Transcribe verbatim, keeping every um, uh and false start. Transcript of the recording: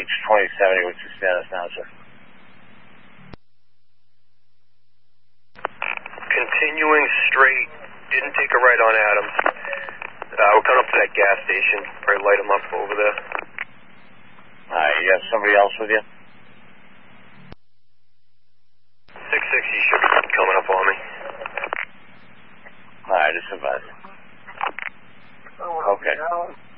twenty seventy, what's the status now, sir? Continuing straight, didn't take a right on Adams. Uh, we're coming up to that gas station, probably light them up over there. Alright, you got somebody else with you? six sixty should be coming up on me. Alright, just advise. Okay.